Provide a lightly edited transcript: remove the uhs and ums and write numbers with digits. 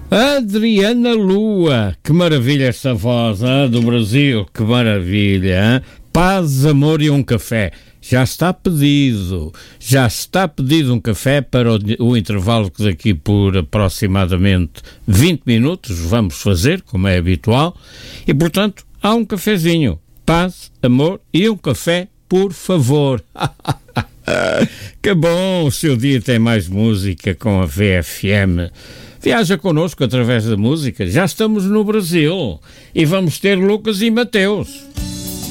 Adriana Lua, que maravilha esta voz, do Brasil, que maravilha, hein? Paz, amor e um café. Já está pedido um café para o intervalo que daqui por aproximadamente 20 minutos vamos fazer, como é habitual, e portanto há um cafezinho. Paz, amor e um café, por favor. Que bom, o seu dia tem mais música com a VFM. Viaja connosco através da música. Já estamos no Brasil e vamos ter Lucas e Mateus.